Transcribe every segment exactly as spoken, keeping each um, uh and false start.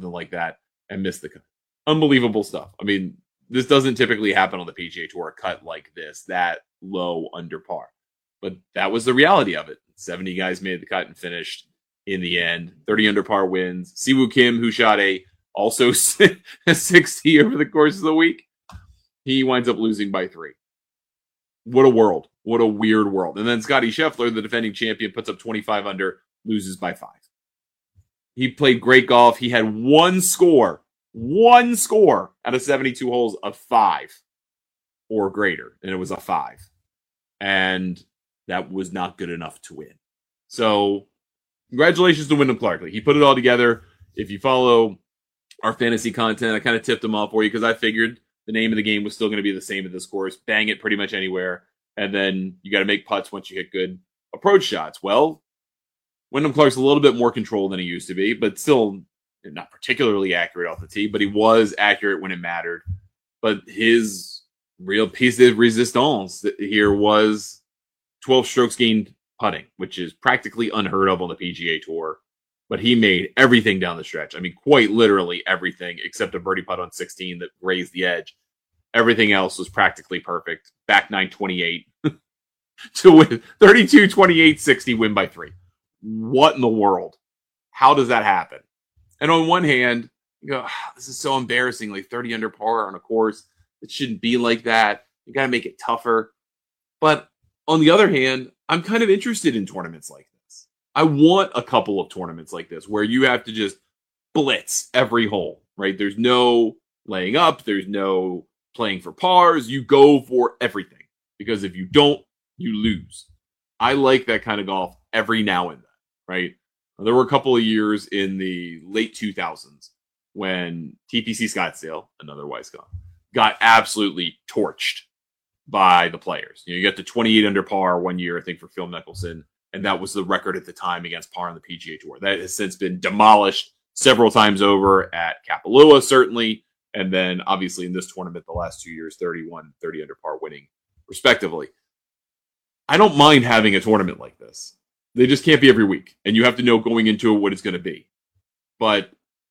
something like that and miss the cut. Unbelievable stuff. I mean, this doesn't typically happen on the P G A Tour, a cut like this, that low under par. But that was the reality of it. seventy guys made the cut and finished in the end. thirty under par wins. Siwoo Kim, who shot a also a sixty over the course of the week, he winds up losing by three. What a world. What a weird world. And then Scottie Scheffler, the defending champion, puts up twenty-five under, loses by five. He played great golf. He had one score, one score out of seventy-two holes of five or greater, and it was a five. And that was not good enough to win. So congratulations to Wyndham Clark. He put it all together. If you follow our fantasy content, I kind of tipped him off for you because I figured the name of the game was still going to be the same at this course. Bang it pretty much anywhere. And then you got to make putts once you hit good approach shots. Well, Wyndham Clark's a little bit more controlled than he used to be, but still not particularly accurate off the tee. But he was accurate when it mattered. But his real piece de resistance here was twelve strokes gained putting, which is practically unheard of on the P G A Tour. But he made everything down the stretch. I mean, quite literally everything except a birdie putt on sixteen that grazed the edge. Everything else was practically perfect. Back nine twenty-eight to win thirty-two twenty-eight sixty win by three. What in the world? How does that happen? And on one hand, you go, oh, this is so embarrassing. Like thirty under par on a course. It shouldn't be like that. You got to make it tougher. But on the other hand, I'm kind of interested in tournaments like this. I want a couple of tournaments like this where you have to just blitz every hole, right? There's no laying up. There's no playing for pars. You go for everything because if you don't, you lose. I like that kind of golf every now and then, right? There were a couple of years in the late two thousands when T P C Scottsdale, another Wisconsin, got absolutely torched by the players. You know, you got the twenty-eight under par one year, I think, for Phil Mickelson, and that was the record at the time against par on the P G A Tour. That has since been demolished several times over at Kapalua, certainly, and then obviously in this tournament the last two years, thirty-one, thirty under par winning, respectively. I don't mind having a tournament like this. They just can't be every week, and you have to know going into it what it's going to be. But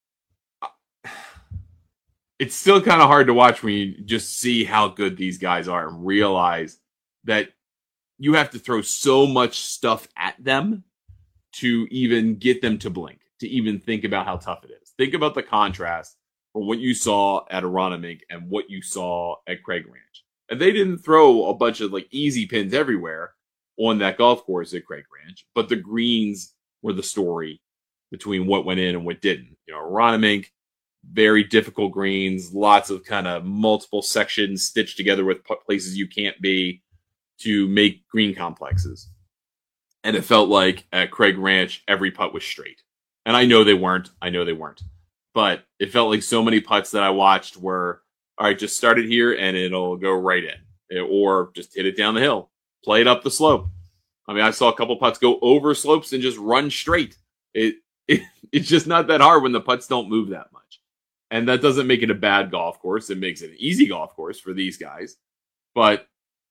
it's still kind of hard to watch when you just see how good these guys are and realize that you have to throw so much stuff at them to even get them to blink, to even think about how tough it is. Think about the contrast from what you saw at Aronimink and what you saw at Craig Ranch. And they didn't throw a bunch of like easy pins everywhere on that golf course at Craig Ranch, but the greens were the story between what went in and what didn't. You know, Aronimink, very difficult greens, lots of kind of multiple sections stitched together with places you can't be to make green complexes. And it felt like at Craig Ranch, every putt was straight. And I know they weren't. I know they weren't. But it felt like so many putts that I watched were, all right, just start it here and it'll go right in. Or just hit it down the hill. Play it up the slope. I mean, I saw a couple putts go over slopes and just run straight. It, it It's just not that hard when the putts don't move that much. And that doesn't make it a bad golf course. It makes it an easy golf course for these guys. But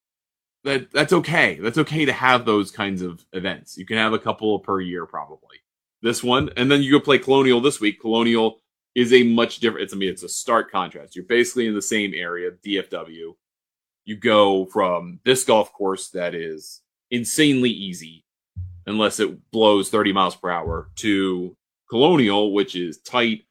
that that's okay. That's okay to have those kinds of events. You can have a couple per year probably. This one, and then you go play Colonial this week. Colonial is a much different, it's, I mean, it's a stark contrast. You're basically in the same area, D F W. You go from this golf course that is insanely easy, unless it blows thirty miles per hour, to Colonial, which is tight,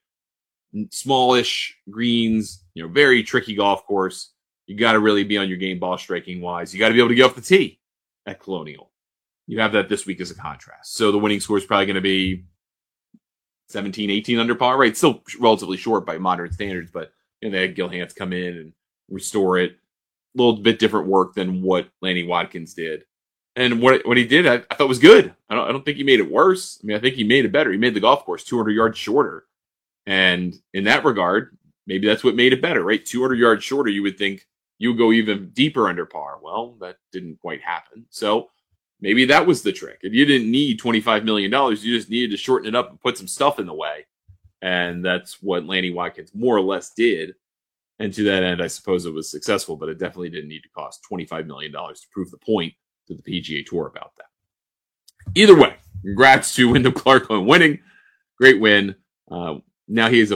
smallish greens, you know, very tricky golf course. You got to really be on your game ball striking wise. You got to be able to get off the tee at Colonial. You have that this week as a contrast. So the winning score is probably going to be seventeen, eighteen under par, right? It's still relatively short by modern standards, but you know, they had Gil Hanse come in and restore it. A little bit different work than what Lanny Wadkins did. And what what he did, I, I thought was good. I don't, I don't think he made it worse. I mean, I think he made it better. He made the golf course two hundred yards shorter. And in that regard, maybe that's what made it better, right? two hundred yards shorter, you would think you would go even deeper under par. Well, that didn't quite happen. So maybe that was the trick. If you didn't need twenty-five million dollars, you just needed to shorten it up and put some stuff in the way. And that's what Lanny Wadkins more or less did. And to that end, I suppose it was successful, but it definitely didn't need to cost twenty-five million dollars to prove the point to the P G A Tour about that. Either way, congrats to Wyndham Clark on winning. Great win. Uh, now he is a